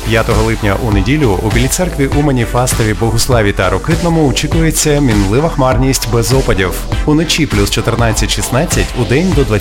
5 липня у неділю у Білій церкві, Умані, Фастові, Богуславі та Рокитному очікується мінлива хмарність без опадів. Уночі плюс 14-16, удень до